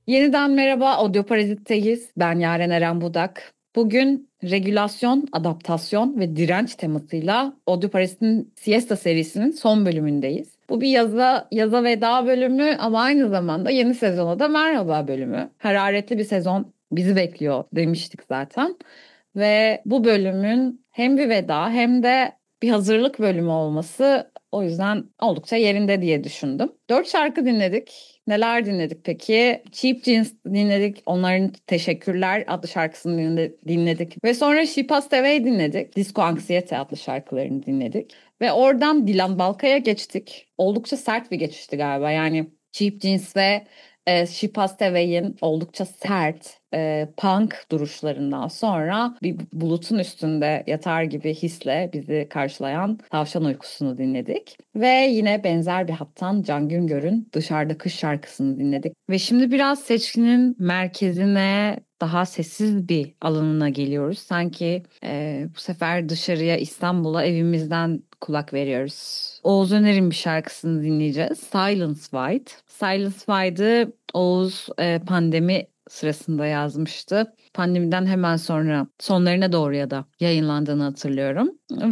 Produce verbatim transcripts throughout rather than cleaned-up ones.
Yeniden merhaba, Audioparazi'teyiz. Ben Yaren Eren Budak. Bugün regülasyon, adaptasyon ve direnç temasıyla Audioparazit'in Siesta serisinin son bölümündeyiz. Bu bir yaza, yaza veda bölümü ama aynı zamanda yeni sezona da merhaba bölümü. Hararetli bir sezon bizi bekliyor demiştik zaten. Ve bu bölümün hem bir veda hem de bir hazırlık bölümü olması o yüzden oldukça yerinde diye düşündüm. Dört şarkı dinledik. Neler dinledik peki? Cheap Jeans dinledik. Onların Teşekkürler adlı şarkısını dinle- dinledik. Ve sonra She Passed Away dinledik. Disco Anxiety adlı şarkılarını dinledik. Ve oradan Dilan Balka'ya geçtik. Oldukça sert bir geçişti galiba. Yani Cheap Jeans ve e, She Passed Away'in oldukça sert e, punk duruşlarından sonra bir bulutun üstünde yatar gibi hisle bizi karşılayan Tavşan Uykusu'nu dinledik. Ve yine benzer bir hattan Can Güngör'ün Dışarıda Kış şarkısını dinledik. Ve şimdi biraz seçkinin merkezine, daha sessiz bir alanına geliyoruz. Sanki e, bu sefer dışarıya, İstanbul'a evimizden kulak veriyoruz. Oğuz Öner'in bir şarkısını dinleyeceğiz. Silence White. Silence White'ı Oğuz e, pandemi sırasında yazmıştı. Pandemiden hemen sonra sonlarına doğru ya da yayınlandığını hatırlıyorum.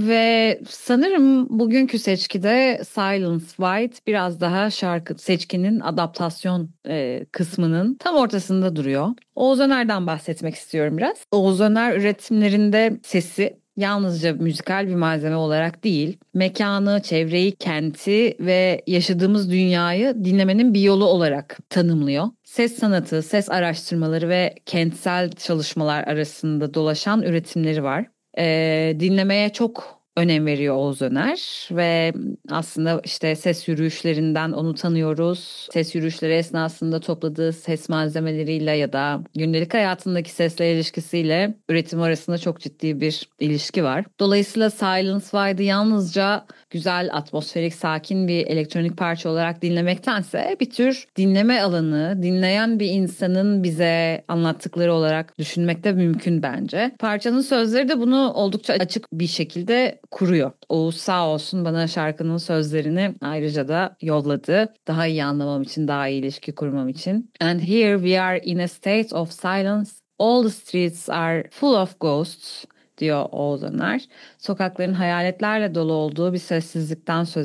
Ve sanırım bugünkü seçkide Silence White biraz daha şarkı seçkinin adaptasyon e, kısmının tam ortasında duruyor. Oğuz Öner'den bahsetmek istiyorum biraz. Oğuz Öner üretimlerinde sesi yalnızca müzikal bir malzeme olarak değil, mekanı, çevreyi, kenti ve yaşadığımız dünyayı dinlemenin bir yolu olarak tanımlıyor. Ses sanatı, ses araştırmaları ve kentsel çalışmalar arasında dolaşan üretimleri var. Ee, dinlemeye çok önem veriyor Oğuz Öner ve aslında işte ses yürüyüşlerinden onu tanıyoruz. Ses yürüyüşleri esnasında topladığı ses malzemeleriyle ya da gündelik hayatındaki sesle ilişkisiyle üretim arasında çok ciddi bir ilişki var. Dolayısıyla Silence White'ı yalnızca güzel, atmosferik, sakin bir elektronik parça olarak dinlemektense bir tür dinleme alanı, dinleyen bir insanın bize anlattıkları olarak düşünmek de mümkün bence. Parçanın sözleri de bunu oldukça açık bir şekilde kuruyor. Oğuz sağ olsun bana şarkının sözlerini ayrıca da yolladı. Daha iyi anlamam için, daha iyi ilişki kurmam için. And here we are in a state of silence. All the streets are full of ghosts, diyor Oğuz Öner. Sokakların hayaletlerle dolu olduğu bir sessizlikten söz